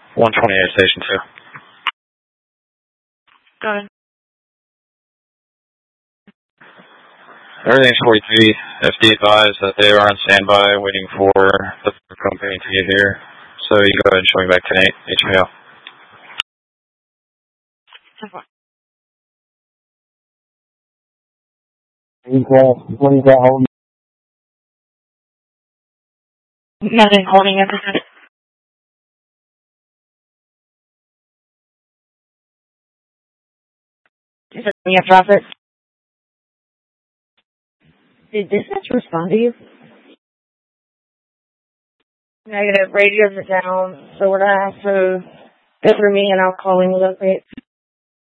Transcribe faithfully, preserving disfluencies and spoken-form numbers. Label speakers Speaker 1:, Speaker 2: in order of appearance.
Speaker 1: one twenty-eight, Station two.
Speaker 2: Go ahead.
Speaker 1: Everything's forty-three. F D advised that they are on standby waiting for the company to get here. So you go ahead and show me back to Nate, H M A O.
Speaker 3: What is that holding?
Speaker 2: Nothing holding everything. You said you have to drop it. Did dispatch respond to you? Negative. Radio's are down, so we're gonna have to go through me and I'll call in with updates.